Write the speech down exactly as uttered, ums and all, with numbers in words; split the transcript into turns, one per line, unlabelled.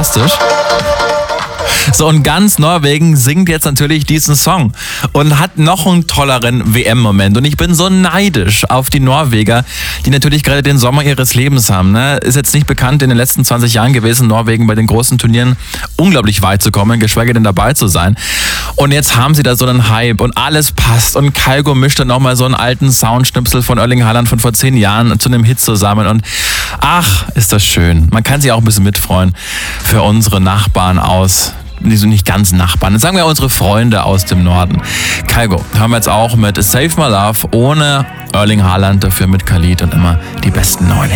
fantastisch? So, und ganz Norwegen singt jetzt natürlich diesen Song und hat noch einen tolleren W M-Moment. Und ich bin so neidisch auf die Norweger, die natürlich gerade den Sommer ihres Lebens haben. Ne? Ist jetzt nicht bekannt in den letzten zwanzig Jahren gewesen, Norwegen bei den großen Turnieren unglaublich weit zu kommen, geschweige denn dabei zu sein. Und jetzt haben sie da so einen Hype und alles passt. Und Kygo mischt dann nochmal so einen alten Soundschnipsel von Erling Haaland von vor zehn Jahren zu einem Hit zusammen. Und ach, ist das schön. Man kann sich auch ein bisschen mitfreuen für unsere Nachbarn aus... Die sind nicht ganz Nachbarn. Sagen wir unsere Freunde aus dem Norden. Kygo hören wir jetzt auch mit Save My Love ohne Erling Haaland, dafür mit Khalid und immer die besten neuen.